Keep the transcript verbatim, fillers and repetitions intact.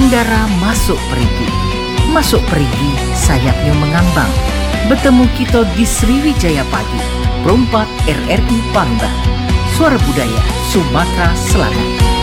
Mengudara masuk perigi, masuk perigi sayapnya mengambang. Bertemu kita di Sriwijaya Pagi, Perempat R R I Palembang, Suara Budaya Sumatera Selatan.